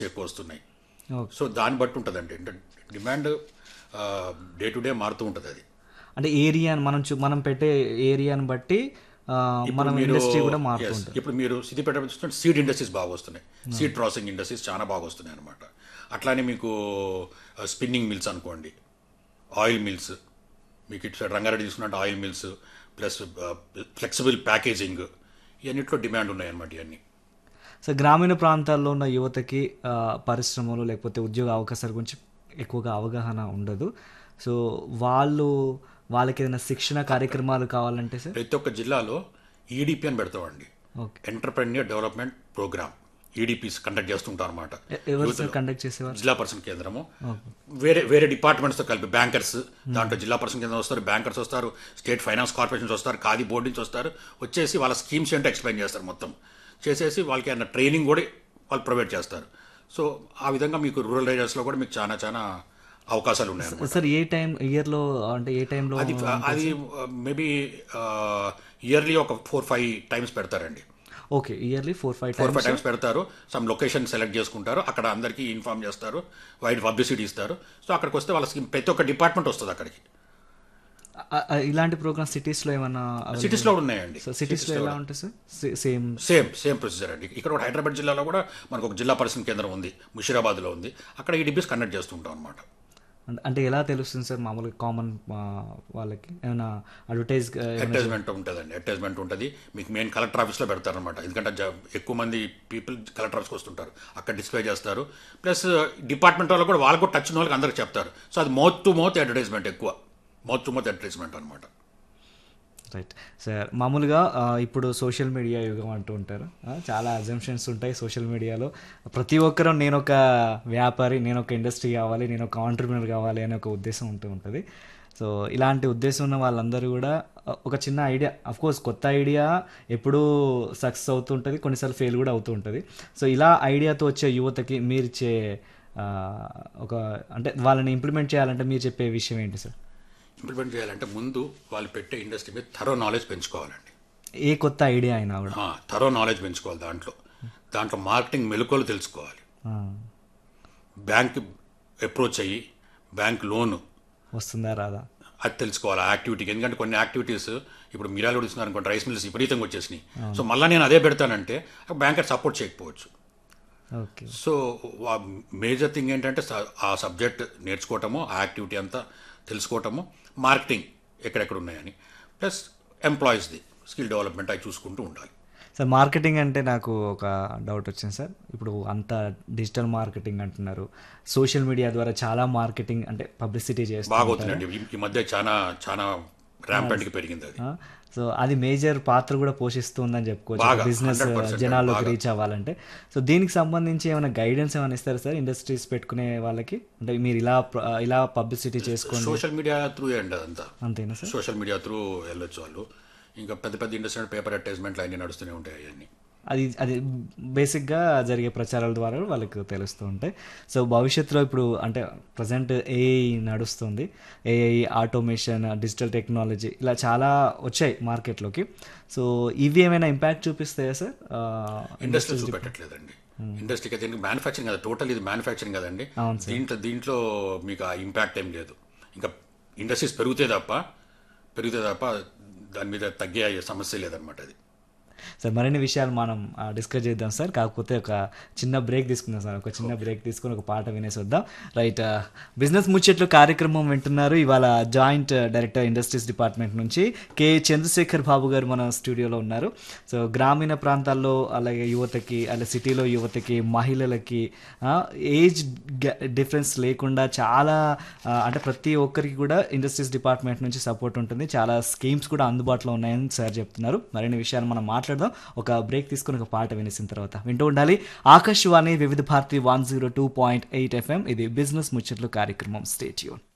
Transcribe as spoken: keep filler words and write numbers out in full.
ఎక్కువ వస్తున్నాయి. Okay. So దాన్ని బట్టి ఉంటుందండి. అంటే డిమాండ్ డే టు డే మారుతూ ఉంటుంది అది. అంటే ఏరియాని మనం చూ మనం పెట్టే ఏరియాని బట్టి ఆ, ఇప్పుడు మనం మీరు ఇండస్ట్రీ కూడా మారుతూ yes, ఉంటుంది. ఇప్పుడు మీరు సిద్దిపేట చూస్తుంటే సీడ్ ఇండస్ట్రీస్ బాగా వస్తున్నాయి. సీడ్ ప్రాసెసింగ్ ఇండస్ట్రీస్ చాలా బాగా వస్తున్నాయి అనమాట. అట్లానే మీకు స్పిన్నింగ్ మిల్స్ అనుకోండి, ఆయిల్ మిల్స్, మీకు ఇటు సైడ్ రంగారెడ్డి తీసుకున్నట్టు oil mills plus flexible packaging, ఇవన్నిట్లో demand ఉన్నాయి అనమాట ఇవన్నీ. సో గ్రామీణ ప్రాంతాల్లో ఉన్న యువతకి ఆ, పరిశ్రమలు లేకపోతే ఉద్యోగ అవకాశాల గురించి ఎక్కువగా అవగాహన ఉండదు. సో వాళ్ళు వాళ్ళకి ఏదైనా శిక్షణ కార్యక్రమాలు కావాలంటే సార్. ప్రతి ఒక్క జిల్లాలో ఈడిపి అని పెడతామండి, okay. Entrepreneur development programme. ఈడిపిస్ conduct చేస్తుంటారు అనమాట. ఎ- ఎవరు సార్ కండక్ట్ చేసేవారు? జిల్లా పరిషత్ కేంద్రము ఓకే. వేరే వేరే డిపార్ట్మెంట్స్తో కలిపి బ్యాంకర్స్, దాంట్లో జిల్లా పరిషత్ కేంద్రం వస్తారు, బ్యాంకర్స్ వస్తారు, స్టేట్ ఫైనాన్స్ కార్పొరేషన్స్ వస్తారు, ఖాదీ బోర్డు నుంచి వస్తారు, వచ్చేసి వాళ్ళ స్కీమ్స్ ఏంటో ఎక్స్ప్లెయిన్ చేస్తారు మొత్తం చేసేసి వాళ్ళకి ఏమైనా ట్రైనింగ్ కూడా వాళ్ళు ప్రొవైడ్ చేస్తారు. సో ఆ విధంగా మీకు రూరల్ ఏరియాస్లో కూడా మీకు చాలా చాలా అవకాశాలు ఉన్నాయి. సార్ ఏ టైం ఇయర్లో అంటే ఏ టైంలో? అది అది మేబీ ఇయర్లీ ఒక ఫోర్ ఫైవ్ టైమ్స్ పెడతారండి. Okay, yearly four five four five times. Times పెడతారు. సమ్ లొకేషన్ సెలెక్ట్ చేసుకుంటారు, అక్కడ అందరికీ ఇన్ఫార్మ్ చేస్తారు, వైడ్ పబ్లిసిటీ ఇస్తారు. సో అక్కడికి వస్తే వాళ్ళ స్కీమ్ ప్రతి ఒక్క డిపార్ట్మెంట్ వస్తుంది అక్కడికి. ఇలాంటి ప్రోగ్రామ్ సిటీస్లో ఏమన్నా సిటీస్లో కూడా ఉన్నాయండి. సో సిటీస్లో ఎలా ఉంటుంది sir? Same same same procedure అండి. ఇక్కడ కూడా హైదరాబాద్ జిల్లాలో కూడా మనకు ఒక జిల్లా పరిషత్ కేంద్రం ఉంది, ముషీరాబాద్లో ఉంది. అక్కడ ఈ డిబీస్ కండక్ట్ చేస్తుంటాం అనమాట. అంటే ఎలా తెలుస్తుంది సార్ మామూలుగా కామన్ వాళ్ళకి? ఏమైనా అడ్వర్టైజ్ అడ్వర్టైజ్మెంట్ ఉంటుందండి, అడ్వర్టైజ్మెంట్ ఉంటుంది. మీకు మెయిన్ కలెక్టర్ ఆఫీస్లో పెడతారనమాట. ఎందుకంటే జ- ఎక్కువ మంది పీపుల్ కలెక్టర్ ఆఫీస్కి వస్తుంటారు, అక్కడ డిస్ప్లే చేస్తారు. ప్లస్ డిపార్ట్మెంట్ వాళ్ళు కూడా వాళ్ళకు కూడా టచ్ ఉన్న వాళ్ళకి అందరికి చెప్తారు. సో అది మౌత్ టు మౌత్ అడ్వర్టైజ్మెంట్, ఎక్కువ మౌత్ టు మౌత్ అడ్వర్టైజ్మెంట్ అనమాట. Right sir. మామూలుగా ఆ, ఇప్పుడు సోషల్ మీడియా యుగం అంటూ ఉంటారు. ఆ, చాలా అజంప్షన్స్ ఉంటాయి సోషల్ మీడియాలో. ప్రతి ఒక్కరూ నేను ఒక వ్యాపారి, నేను ఒక ఇండస్ట్రీ కావాలి, నేను ఒక ఆంటర్ప్రినర్ కావాలి అనే ఒక ఉద్దేశం ఉంటూ ఉంటుంది. సో ఇలాంటి ఉద్దేశం ఉన్న వాళ్ళందరూ కూడా ఆ, ఒక చిన్న ఐడియా, కోర్స్ కొత్త ఐడియా ఎప్పుడూ సక్సెస్ అవుతూ ఉంటుంది, కొన్నిసార్లు ఫెయిల్ కూడా అవుతూ ఉంటుంది. సో ఇలా ఐడియాతో వచ్చే యువతకి మీరు ఇచ్చే ఆ, ఒక అంటే వాళ్ళని ఇంప్లిమెంట్ చేయాలంటే మీరు చెప్పే విషయం ఏంటి సార్? ఇంప్లిమెంట్ చేయాలంటే ముందు వాళ్ళు పెట్టే ఇండస్ట్రీ మీద థరో నాలెడ్జ్ పెంచుకోవాలండి. ఏ కొత్త ఐడియా అయినా కూడా థరో నాలెడ్జ్ పెంచుకోవాలి. దాంట్లో దాంట్లో మార్కెటింగ్ మెలకువలు తెలుసుకోవాలి. ఆ, బ్యాంక్ అప్రోచ్ అయ్యి బ్యాంక్ లోన్ వస్తుందా రాదా అది తెలుసుకోవాలి ఆ యాక్టివిటీకి. ఎందుకంటే కొన్ని యాక్టివిటీస్ ఇప్పుడు మిరాలు కూడా ఇస్తున్నారు అనుకోండి, రైస్ మిల్స్ విపరీతంగా వచ్చేసినాయి. సో మళ్ళీ నేను అదే పెడతానంటే బ్యాంకర్ సపోర్ట్ చేయకపోవచ్చు. ఓకే. సో మేజర్ థింగ్ ఏంటంటే స- ఆ సబ్జెక్ట్ నేర్చుకోవటము, ఆ యాక్టివిటీ అంతా తెలుసుకోవటము, మార్కెటింగ్ ఎక్కడెక్కడ ఉన్నాయని, ప్లస్ ఎంప్లాయీస్ది స్కిల్ డెవలప్మెంట్ అవి చూసుకుంటూ ఉండాలి. సార్ మార్కెటింగ్ అంటే నాకు ఒక డౌట్ వచ్చింది సార్. ఇప్పుడు అంతా డిజిటల్ మార్కెటింగ్ అంటున్నారు, సోషల్ మీడియా ద్వారా చాలా మార్కెటింగ్ అంటే పబ్లిసిటీ బాగా చేస్తారు. అవుతుందండి ఈ- ఈ మధ్య చాలా చాలా ర్యాంపెంట్కి పెరిగింది అది. సో అది మేజర్ పాత్ర కూడా పోషిస్తుందని చెప్పుకోవచ్చు బాగా, బిజినెస్ హండ్రెడ్ పర్సెంట్ జనాల్లోకి బాగా. రీచ్ అవ్వాలంటే. సో దీనికి సంబంధించి ఏమైనా గైడెన్స్ ఏమైనా ఇస్తారు సార్ ఇండస్ట్రీస్ పెట్టుకునే వాళ్ళకి? అంటే మీరు ఇలా ప్ర- ఇలా పబ్లిసిటీ చేసుకోండి సోషల్ మీడియా త్రూ అండి అదంతా. అంతేనా సార్? సోషల్ మీడియా త్రూ వెళ్ళొచ్చు వాళ్ళు. ఇంకా పెద్ద పెద్ద ఇండస్ట్రీ పేపర్ అడ్వర్టైజ్మెంట్లు అన్నీ నడుస్తూనే ఉంటాయి అవన్నీ. అది అది బేసిక్గా జరిగే ప్రచారాల ద్వారా వాళ్ళకి తెలుస్తూ ఉంటాయి. సో భవిష్యత్తులో ఇప్పుడు అంటే ప్రజెంట్ ఏఐ నడుస్తుంది, ఏఐ, ఆటోమేషన్, డిజిటల్ టెక్నాలజీ ఇలా చాలా వచ్చాయి మార్కెట్లోకి. సో ఇవి ఏమైనా ఇంపాక్ట్ చూపిస్తాయా సార్ ఇండస్ట్రీ చూపెట్టట్లేదండి. ఇండస్ట్రీకి అయితే మ్యానుఫ్యాక్చరింగ్ కదా, టోటల్ ఇది మ్యానుఫ్యాక్చరింగ్ కదండి. అవును సార్. దీంట్లో దీంట్లో మీకు ఆ ఇంపాక్ట్ ఏం లేదు. ఇంకా ఇండస్ట్రీస్ పెరిగితే తప్ప పెరిగితే తప్ప దాని మీద తగ్గే సమస్య లేదనమాట అది. సార్ మరిన్ని విషయాలు మనం డిస్కస్ చేద్దాం సార్. కాకపోతే ఒక చిన్న బ్రేక్ తీసుకుందాం సార్. ఒక చిన్న బ్రేక్ తీసుకుని ఒక పాట వినేసి వద్దాం. రైట్, బిజినెస్ ముచ్చట్లు కార్యక్రమం వింటున్నారు. ఇవాళ జాయింట్ డైరెక్టర్ ఇండస్ట్రీస్ డిపార్ట్మెంట్ నుంచి కే చంద్రశేఖర్ బాబు గారు మన స్టూడియోలో ఉన్నారు. సో గ్రామీణ ప్రాంతాల్లో అలాగే యువతకి, అలాగే సిటీలో యువతకి, మహిళలకి ఏజ్ డిఫరెన్స్ లేకుండా చాలా ఆ, అంటే ప్రతి ఒక్కరికి కూడా ఇండస్ట్రీస్ డిపార్ట్మెంట్ నుంచి సపోర్ట్ ఉంటుంది. చాలా స్కీమ్స్ కూడా అందుబాటులో ఉన్నాయని సార్ చెప్తున్నారు. మరిన్ని విషయాలు మనం మాట్లాడదాం. ఒక బ్రేక్ తీసుకుని ఒక పాట వినేసిన తర్వాత వింటూ ఉండాలి ఆకాశవాణి వివిధ Bharati one zero two point eight FM. ఇది బిజినెస్ ముచ్చట్లు కార్యక్రమం. Stay tune.